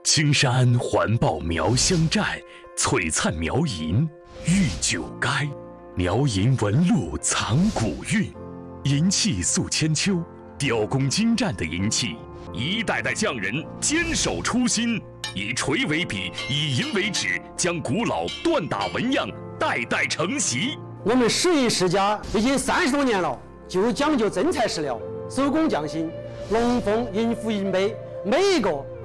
青山环抱苗乡寨，璀璨苗银玉九垓。苗银纹路藏古韵，银器塑千秋，雕工精湛的银器，一代代匠人坚守初心，以锤为笔，以银为纸，将古老锻打纹样代代承袭。 我们十一世家已经30多年了，就讲究真材实料，手工匠心，龙凤银福银杯，每一个